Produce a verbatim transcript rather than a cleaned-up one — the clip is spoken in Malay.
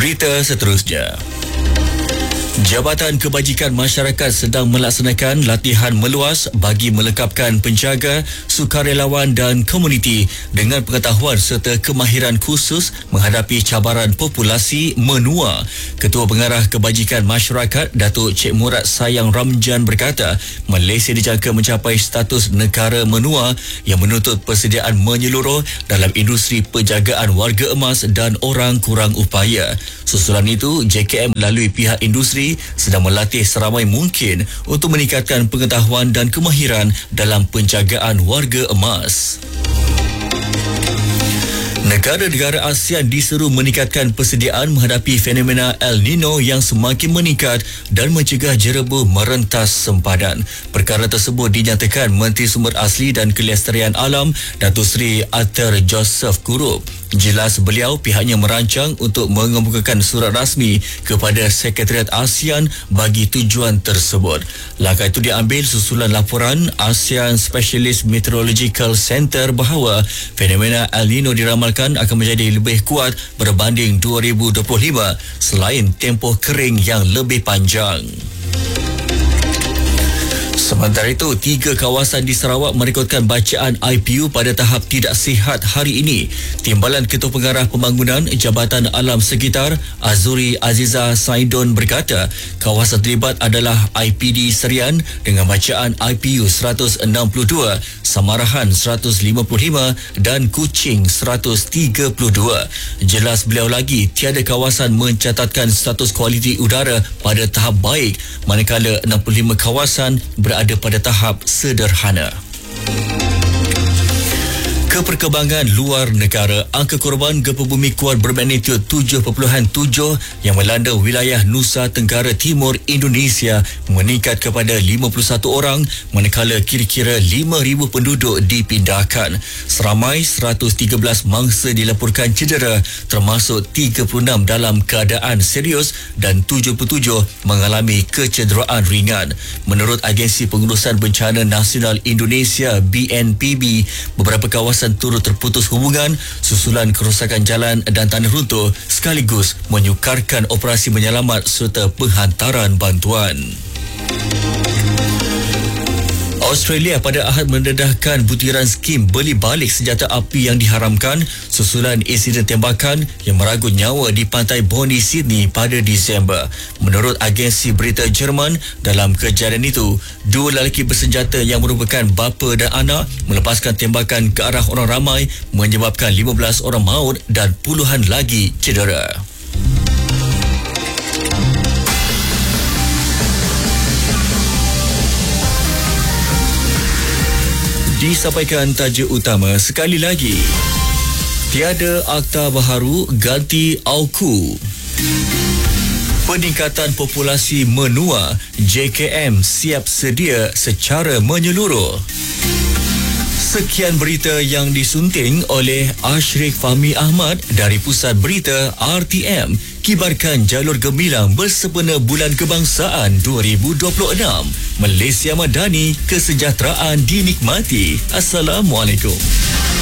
Berita seterusnya. Jabatan Kebajikan Masyarakat sedang melaksanakan latihan meluas bagi melengkapkan penjaga, sukarelawan dan komuniti dengan pengetahuan serta kemahiran khusus menghadapi cabaran populasi menua. Ketua Pengarah Kebajikan Masyarakat, Datuk Cik Murad Sayang Ramjan berkata, Malaysia dijangka mencapai status negara menua yang menuntut persediaan menyeluruh dalam industri penjagaan warga emas dan orang kurang upaya. Susulan itu, J K M melalui pihak industri sedang melatih seramai mungkin untuk meningkatkan pengetahuan dan kemahiran dalam penjagaan warga emas. Negara-negara ASEAN diseru meningkatkan persediaan menghadapi fenomena El Nino yang semakin meningkat dan mencegah jerebu merentas sempadan. Perkara tersebut dinyatakan Menteri Sumber Asli dan Kelestarian Alam Datuk Seri Arthur Joseph Kurup. Jelas beliau pihaknya merancang untuk mengemukakan surat rasmi kepada Sekretariat ASEAN bagi tujuan tersebut. Langkah itu diambil susulan laporan ASEAN Specialist Meteorological Center bahawa fenomena El Nino diramalkan akan menjadi lebih kuat berbanding dua ribu dua puluh lima selain tempoh kering yang lebih panjang. Sementara itu, tiga kawasan di Sarawak merekodkan bacaan I P U pada tahap tidak sihat hari ini. Timbalan Ketua Pengarah Pembangunan Jabatan Alam Sekitar Azuri Aziza Saidon berkata, kawasan terlibat adalah I P D Serian dengan bacaan I P U seratus enam puluh dua, Samarahan seratus lima puluh lima dan Kuching seratus tiga puluh dua. Jelas beliau lagi, tiada kawasan mencatatkan status kualiti udara pada tahap baik, manakala enam puluh lima kawasan berada pada tahap sederhana. Keperkembangan luar negara, angka korban gempa bumi kuat bermagnitud tujuh perpuluhan tujuh yang melanda wilayah Nusa Tenggara Timur Indonesia meningkat kepada lima puluh satu orang, manakala kira-kira lima ribu penduduk dipindahkan. Seramai seratus tiga belas mangsa dilaporkan cedera, termasuk tiga puluh enam dalam keadaan serius dan tujuh puluh tujuh mengalami kecederaan ringan. Menurut Agensi Pengurusan Bencana Nasional Indonesia B N P B, beberapa kawasan turut terputus hubungan susulan kerosakan jalan dan tanah runtuh sekaligus menyukarkan operasi menyelamat serta penghantaran bantuan. Australia pada Ahad mendedahkan butiran skim beli balik senjata api yang diharamkan susulan insiden tembakan yang meragut nyawa di pantai Bondi, Sydney pada Disember. Menurut agensi berita Jerman, dalam kejadian itu, dua lelaki bersenjata yang merupakan bapa dan anak melepaskan tembakan ke arah orang ramai menyebabkan lima belas orang maut dan puluhan lagi cedera. Disampaikan tajuk utama sekali lagi. Tiada akta baharu ganti AUKU. Peningkatan populasi menua, J K M siap sedia secara menyeluruh. Sekian berita yang disunting oleh Ashrik Fahmi Ahmad dari Pusat Berita R T M. Kibarkan jalur gemilang bersempena Bulan Kebangsaan dua ribu dua puluh enam. Malaysia Madani, kesejahteraan dinikmati. Assalamualaikum.